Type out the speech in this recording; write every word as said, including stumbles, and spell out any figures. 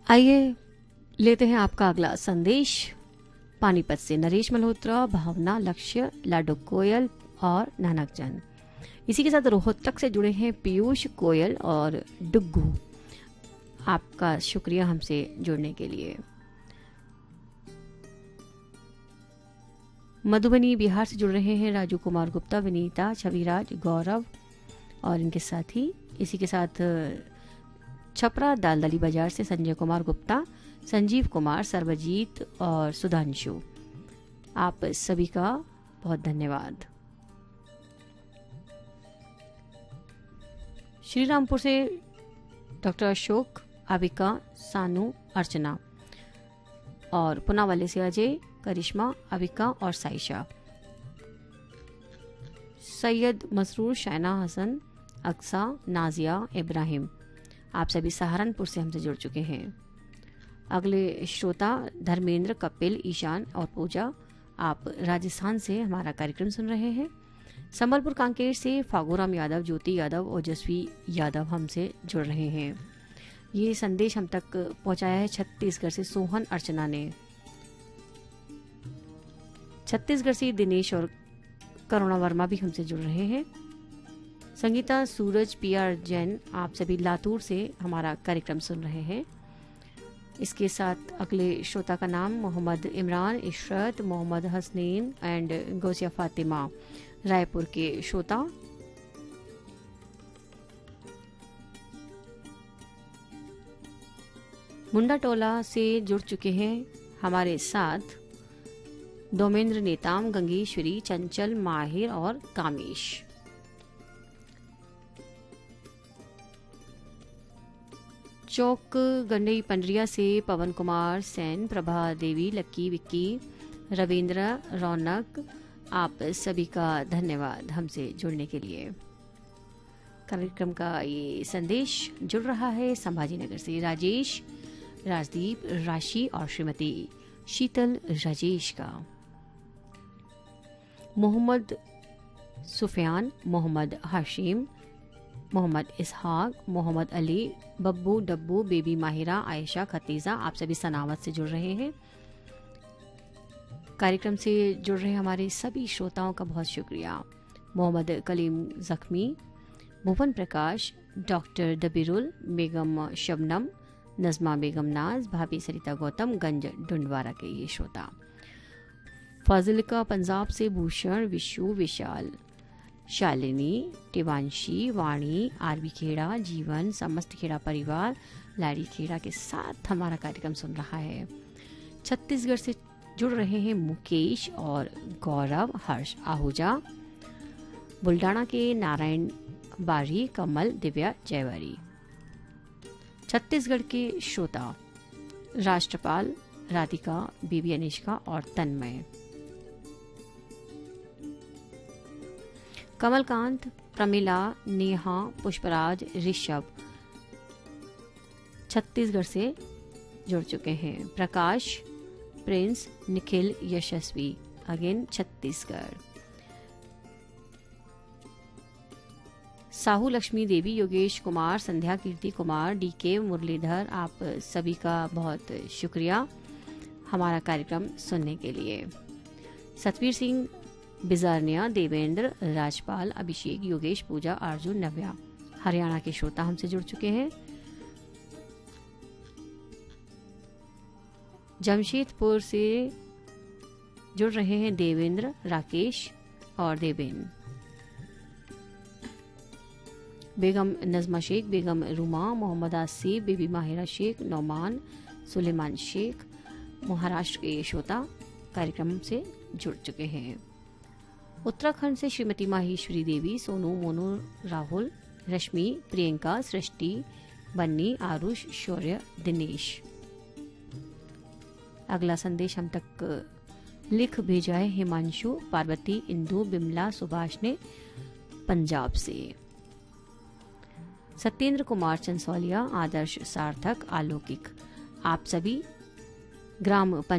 आइए लेते हैं आपका अगला संदेश। पानीपत से नरेश मल्होत्रा, भावना, लक्ष्य, लाडो कोयल और नानक जन। इसी के साथ रोहतक से जुड़े हैं पीयूष, कोयल और डुग्गू। आपका शुक्रिया हमसे जुड़ने के लिए। मधुबनी बिहार से जुड़ रहे हैं राजू कुमार गुप्ता, विनीता, छविराज, गौरव और इनके साथ ही इसी के साथ छपरा दालदली बाजार से संजय कुमार गुप्ता, संजीव कुमार, सर्वजीत और सुधांशु। आप सभी का बहुत धन्यवाद। श्री रामपुर से डॉक्टर अशोक, आविका, सानू, अर्चना और पुनावाले से अजय, करिश्मा, अविका और साइशा। सैयद मसरूर, शैना, हसन, अक्सा, नाजिया, इब्राहिम। आप सभी सहारनपुर से हमसे जुड़ चुके हैं। अगले श्रोता धर्मेंद्र, कपिल, ईशान और पूजा। आप राजस्थान से हमारा कार्यक्रम सुन रहे हैं। संबलपुर कांकेर से फागूराम यादव, ज्योति यादव, ओजस्वी यादव हमसे जुड़ रहे हैं। ये संदेश हम तक पहुंचाया है छत्तीसगढ़ से सोहन अर्चना ने। छत्तीसगढ़ से दिनेश और करुणा वर्मा भी हमसे जुड़ रहे हैं। संगीता, सूरज, पी आर जैन, आप सभी लातूर से हमारा कार्यक्रम सुन रहे हैं। इसके साथ अगले श्रोता का नाम मोहम्मद इमरान, इशरत, मोहम्मद हसनैन एंड गौसिया फातिमा, रायपुर के श्रोता। मुंडा टोला से जुड़ चुके हैं हमारे साथ दोमेंद्र नेताम, गंगेश्वरी, चंचल, माहिर और कामेश। चौक गंडई पंडरिया से पवन कुमार सेन, प्रभा देवी, लक्की, विक्की, रविंद्र, रौनक। आप सभी का धन्यवाद हमसे जुड़ने के लिए। कार्यक्रम का ये संदेश जुड़ रहा है संभाजीनगर से राजेश, राजदीप, राशि और श्रीमती शीतल राजेश का। मोहम्मद सुफियान, मोहम्मद हाशिम, मोहम्मद इसहाक, मोहम्मद अली, बब्बू, डब्बू, बेबी माहिरा, आयशा, खतीजा। आप सभी सनावत से जुड़ रहे हैं। कार्यक्रम से जुड़ रहे हमारे सभी श्रोताओं का बहुत शुक्रिया। मोहम्मद कलीम जख्मी, भुवन प्रकाश, डॉक्टर दबीरुल, बेगम शबनम, नजमा बेगम नाज, भाभी सरिता गौतम, गंज डुंडवारा के ये श्रोता। फाजिलिका पंजाब से भूषण, विशु, विशाल, शालिनी, टिवांशी, वाणी, आरबी खेड़ा, जीवन, समस्त खेड़ा परिवार, लाड़ी खेड़ा के साथ हमारा कार्यक्रम सुन रहा है। छत्तीसगढ़ से जुड़ रहे हैं मुकेश और गौरव, हर्ष आहूजा। बुल्डाना के नारायण बारी, कमल, दिव्या, जयवरी। छत्तीसगढ़ के श्रोता राष्ट्रपाल, राधिका, बीबी अनिष्का और तन्मय। कमलकांत, प्रमिला, नेहा, पुष्पराज, ऋषभ छत्तीसगढ़ से जुड़ चुके हैं। प्रकाश, प्रिंस, निखिल, यशस्वी, अगेन छत्तीसगढ़। साहू लक्ष्मी देवी, योगेश कुमार, संध्या कीर्ति कुमार, डीके, मुरलीधर। आप सभी का बहुत शुक्रिया हमारा कार्यक्रम सुनने के लिए। सतवीर सिंह, बिजारनिया, देवेंद्र, राजपाल, अभिषेक, योगेश, पूजा, अर्जुन, नव्या। हरियाणा के श्रोता हमसे जुड़ चुके हैं। जमशेदपुर से जुड़ रहे हैं देवेंद्र, राकेश और देवेन। बेगम नजमा शेख, बेगम रुमा, मोहम्मद आसिफ, बेबी माहिरा शेख, नौमान, सुलेमान शेख। महाराष्ट्र के श्रोता कार्यक्रम से जुड़ चुके हैं। उत्तराखंड से श्रीमती माहेश्वरी देवी, सोनू, मोनू, राहुल, रश्मि, प्रियंका, सृष्टि, बन्नी, आरुष, शौर्य, दिनेश। अगला संदेश हम तक लिख भेजा है हिमांशु, पार्वती, इंदु, बिमला, सुभाष ने पंजाब से। सत्येंद्र कुमार चंसौलिया, आदर्श, सार्थक, आलौकिक। आप सभी ग्राम